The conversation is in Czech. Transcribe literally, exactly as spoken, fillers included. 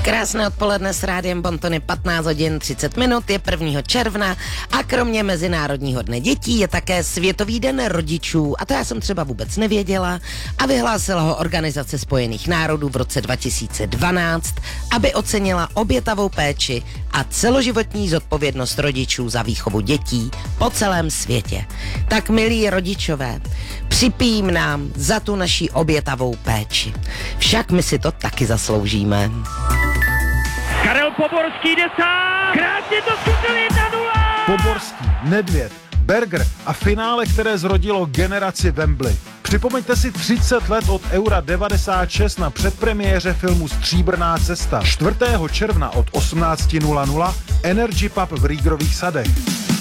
Krásné odpoledne s rádiem Bontony, patnáct hodin třicet minut, je prvního června a kromě Mezinárodního dne dětí je také Světový den rodičů, a to já jsem třeba vůbec nevěděla, a vyhlásila ho Organizace spojených národů v roce dva tisíce dvanáct, aby ocenila obětavou péči a celoživotní zodpovědnost rodičů za výchovu dětí po celém světě. Tak milí rodičové, připijím nám za tu naší obětavou péči. Však my si to taky zasloužíme. Karel Poborský jde sám! Krásně to zkusil jedna nula! Poborský, Nedvěd, Berger a finále, které zrodilo generaci Wembley. Připomeňte si třicet let od Eura devadesát šest na předpremiéře filmu Stříbrná cesta. čtvrtého června od osmnáct nula nula Energy Pub v Rýgrových sadech.